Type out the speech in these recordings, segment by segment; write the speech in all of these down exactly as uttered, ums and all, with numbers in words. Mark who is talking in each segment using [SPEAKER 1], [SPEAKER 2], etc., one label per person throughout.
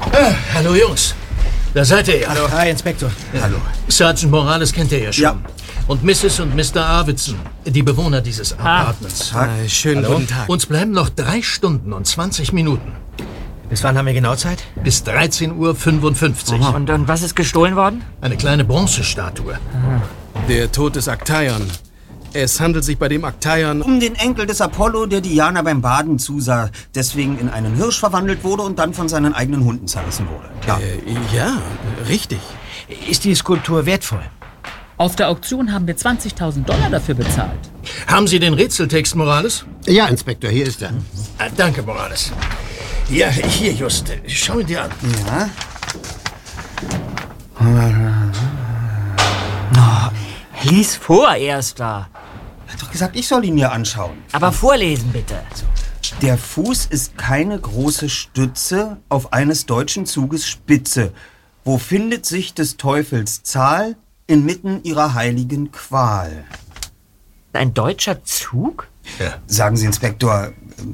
[SPEAKER 1] Ah, hallo Jungs. Da seid ihr ja.
[SPEAKER 2] Hallo. Hi, Inspektor.
[SPEAKER 1] Ja. Hallo. Sergeant Morales kennt ihr ja schon. Ja. Und Misses und Mister Arvidsson, die Bewohner dieses Apartments.
[SPEAKER 2] Ah, schönen Hallo. Guten Tag.
[SPEAKER 1] Uns bleiben noch drei Stunden und zwanzig Minuten.
[SPEAKER 2] Bis wann haben wir genau Zeit?
[SPEAKER 1] Bis dreizehn Uhr fünfundfünfzig.
[SPEAKER 3] Und, und was ist gestohlen worden?
[SPEAKER 1] Eine kleine Bronzestatue.
[SPEAKER 4] Aha. Der Tod des Aktaion. Es handelt sich bei dem Aktaion
[SPEAKER 5] um den Enkel des Apollo, der Diana beim Baden zusah, deswegen in einen Hirsch verwandelt wurde und dann von seinen eigenen Hunden zerrissen wurde.
[SPEAKER 4] Ja, äh, ja richtig.
[SPEAKER 2] Ist die Skulptur wertvoll?
[SPEAKER 3] Auf der Auktion haben wir zwanzigtausend Dollar dafür bezahlt.
[SPEAKER 1] Haben Sie den Rätseltext, Morales?
[SPEAKER 6] Ja, Inspektor, hier ist er.
[SPEAKER 1] Ah, danke, Morales. Ja, hier, Just. Schau ihn dir an.
[SPEAKER 5] Ja.
[SPEAKER 3] Oh, lies vor, Erster.
[SPEAKER 5] Er hat doch gesagt, ich soll ihn mir anschauen.
[SPEAKER 3] Aber vorlesen, bitte.
[SPEAKER 5] Der Fuß ist keine große Stütze auf eines deutschen Zuges Spitze. Wo findet sich des Teufels Zahl inmitten ihrer heiligen Qual?
[SPEAKER 3] Ein deutscher Zug?
[SPEAKER 5] Ja. Sagen Sie, Inspektor,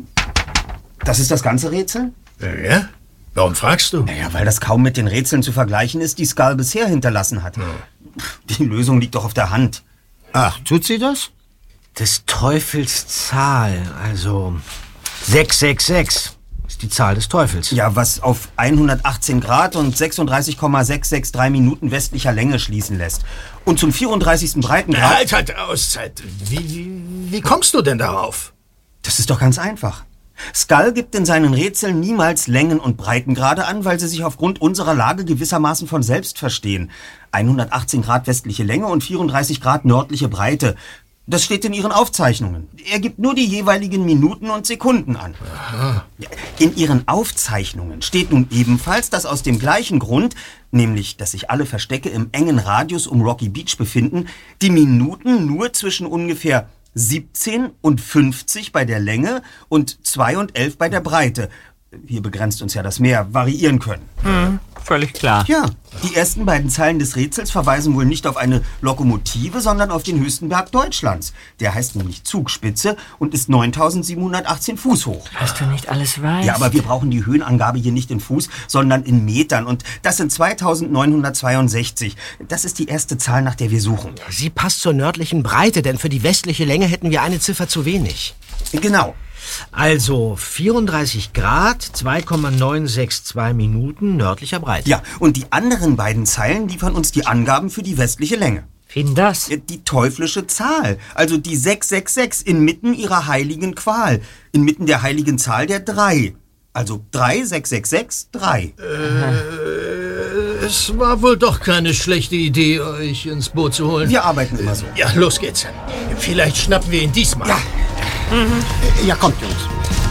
[SPEAKER 5] das ist das ganze Rätsel?
[SPEAKER 1] Ja? Warum fragst du?
[SPEAKER 5] Naja, weil das kaum mit den Rätseln zu vergleichen ist, die Skull bisher hinterlassen hat. Ja. Die Lösung liegt doch auf der Hand.
[SPEAKER 6] Ach, tut sie das?
[SPEAKER 2] Des Teufels Zahl, also sechs sechs sechs ist die Zahl des Teufels.
[SPEAKER 5] Ja, was auf hundertachtzehn Grad und sechsunddreißig Komma sechs sechs drei Minuten westlicher Länge schließen lässt. Und zum vierunddreißigsten Breitengrad...
[SPEAKER 1] Halt, halt, Auszeit. Wie, wie, wie kommst du denn darauf?
[SPEAKER 5] Das ist doch ganz einfach. Skull gibt in seinen Rätseln niemals Längen und Breitengrade an, weil sie sich aufgrund unserer Lage gewissermaßen von selbst verstehen. hundertachtzehn Grad westliche Länge und vierunddreißig Grad nördliche Breite. Das steht in Ihren Aufzeichnungen. Er gibt nur die jeweiligen Minuten und Sekunden an.
[SPEAKER 1] Aha.
[SPEAKER 5] In Ihren Aufzeichnungen steht nun ebenfalls, dass aus dem gleichen Grund, nämlich, dass sich alle Verstecke im engen Radius um Rocky Beach befinden, die Minuten nur zwischen ungefähr siebzehn und fünfzig bei der Länge und zwei und elf bei der Breite, hier begrenzt uns ja das Meer, variieren können.
[SPEAKER 3] Hm, völlig klar.
[SPEAKER 5] Ja, die ersten beiden Zeilen des Rätsels verweisen wohl nicht auf eine Lokomotive, sondern auf den höchsten Berg Deutschlands. Der heißt nämlich Zugspitze und ist neuntausendsiebenhundertachtzehn Fuß hoch.
[SPEAKER 3] Was du nicht alles weißt.
[SPEAKER 5] Ja, aber wir brauchen die Höhenangabe hier nicht in Fuß, sondern in Metern. Und das sind zweitausendneunhundertzweiundsechzig. Das ist die erste Zahl, nach der wir suchen.
[SPEAKER 2] Sie passt zur nördlichen Breite, denn für die westliche Länge hätten wir eine Ziffer zu wenig.
[SPEAKER 5] Genau.
[SPEAKER 2] Also vierunddreißig Grad, zwei Komma neun sechs zwei Minuten nördlicher Breite.
[SPEAKER 5] Ja, und die anderen beiden Zeilen liefern uns die Angaben für die westliche Länge.
[SPEAKER 3] Wie denn das?
[SPEAKER 5] Die teuflische Zahl, also die sechs sechs sechs, inmitten ihrer heiligen Qual. Inmitten der heiligen Zahl der drei. Also drei sechs sechs sechs drei.
[SPEAKER 1] Äh, es war wohl doch keine schlechte Idee, euch ins Boot zu holen.
[SPEAKER 5] Wir arbeiten immer so.
[SPEAKER 1] Ja, los geht's. Vielleicht schnappen wir ihn diesmal.
[SPEAKER 5] Ja.
[SPEAKER 6] Mhm. Ja, kommt, Jungs.